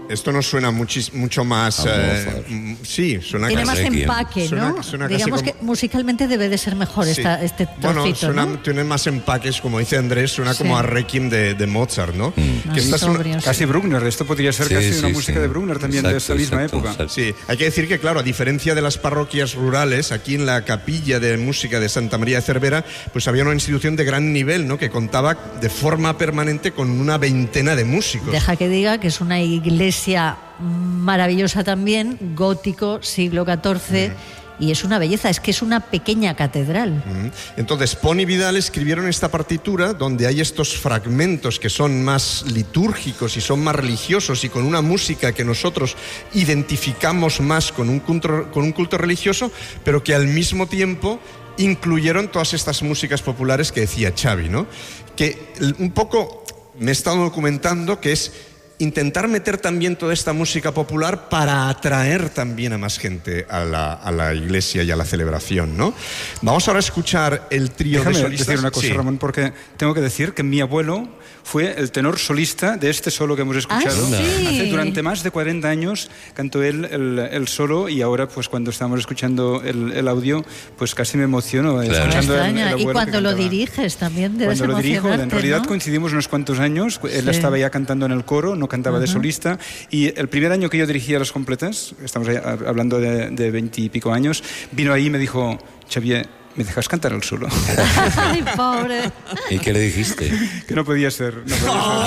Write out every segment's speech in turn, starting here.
Esto nos suena mucho más... sí, suena tiene casi... más empaque, ¿no? Digamos que musicalmente debe de ser mejor este trocito, bueno, ¿no? tiene más empaques, como dice Andrés, suena como a Requiem de Mozart, ¿no? Que esta es casi Bruckner, esto podría ser casi una música de Bruckner también, de esa misma época. Exacto. Sí, hay que decir que, claro, a diferencia de las parroquias rurales, aquí en la capilla de música de Santa María de Cervera, pues había una institución de gran nivel, ¿no? Que contaba de forma permanente con una veintena de músicos. Deja que diga que es una iglesia maravillosa también, gótico, siglo XIV, y es una belleza, es que es una pequeña catedral. Entonces, Pon y Vidal escribieron esta partitura donde hay estos fragmentos que son más litúrgicos y son más religiosos y con una música que nosotros identificamos más con un culto religioso, pero que al mismo tiempo incluyeron todas estas músicas populares que decía Xavi, ¿no? Que un poco me he estado documentando que es intentar meter también toda esta música popular para atraer también a más gente a la iglesia y a la celebración, ¿no? Vamos ahora a escuchar el trío de solistas. Déjame decir una cosa, Ramón, porque tengo que decir que mi abuelo fue el tenor solista de este solo que hemos escuchado. Sí. Durante más de 40 años cantó él el solo, y ahora, pues cuando estamos escuchando el audio, pues casi me emociono. Claro, y cuando lo diriges también debes emocionarte. Cuando lo dirijo, en realidad ¿no? coincidimos unos cuantos años. Él estaba ya cantando en el coro, no cantaba de solista, y el primer año que yo dirigía las completas, estamos hablando de 20 y pico años, vino ahí y me dijo: Xavier, ¿me dejas cantar el solo? Ay, pobre. ¿Y qué le dijiste? Que no podía ser. Decirle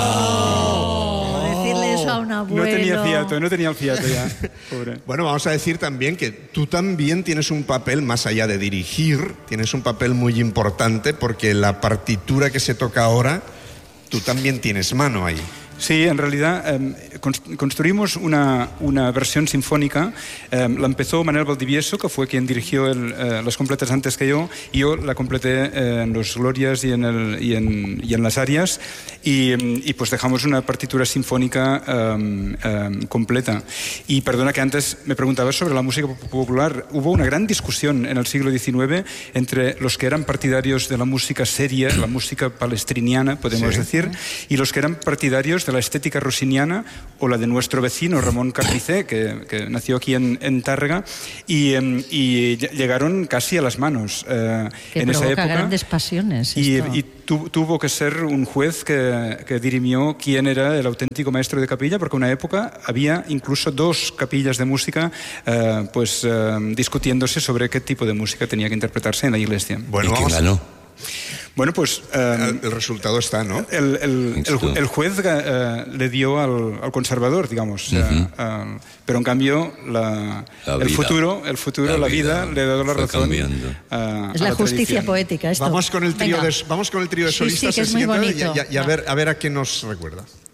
eso a un abuelo. No tenía el fiato ya. Pobre. Bueno, vamos a decir también que tú también tienes un papel, más allá de dirigir, tienes un papel muy importante, porque la partitura que se toca ahora, tú también tienes mano ahí. Sí, en realidad construimos una versión sinfónica. La empezó Manuel Valdivieso, que fue quien dirigió las completas antes que yo, y yo la completé en los Glorias y en las Arias, y pues dejamos una partitura sinfónica completa. Y perdona que antes me preguntabas sobre la música popular. Hubo una gran discusión en el siglo XIX entre los que eran partidarios de la música seria, la música palestriniana, podemos decir, y los que eran partidarios de la estética rossiniana, o la de nuestro vecino Ramón Carpicé, que nació aquí en Tárrega, y llegaron casi a las manos en esa época. Grandes pasiones. Y tuvo que ser un juez que dirimió quién era el auténtico maestro de capilla, porque en una época había incluso dos capillas de música discutiéndose sobre qué tipo de música tenía que interpretarse en la iglesia. Bueno, ¿y quién ganó? Bueno, pues el resultado está, ¿no? El juez le dio al conservador, digamos. Pero en cambio el futuro, la vida le ha dado la razón. Es la justicia poética esto. Vamos con el trío de solistas, que es muy bonito. y a ver a qué nos recuerda.